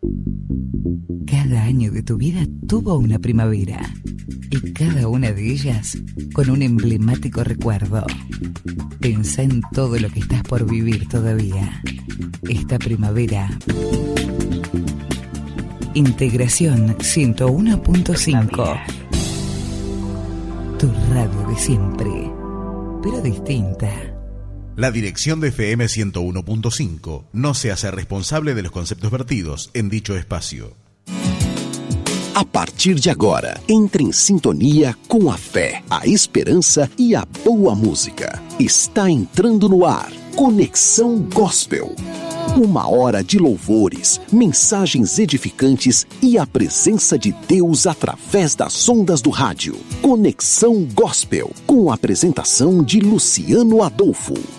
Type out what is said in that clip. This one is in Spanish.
Cada año de tu vida tuvo una primavera y cada una de ellas con un emblemático recuerdo. Pensá en todo lo que estás por vivir todavía. Esta primavera. Integración 101.5. Tu radio de siempre, pero distinta. La dirección de FM 101.5 no se hace responsable de los conceptos vertidos en dicho espacio. A partir de agora, entre em sintonia com a fé, a esperança e a boa música. Está entrando no ar Conexão Gospel. Uma hora de louvores, mensagens edificantes e a presença de Deus através das ondas do rádio. Conexão Gospel, com a apresentação de Luciano Adolfo.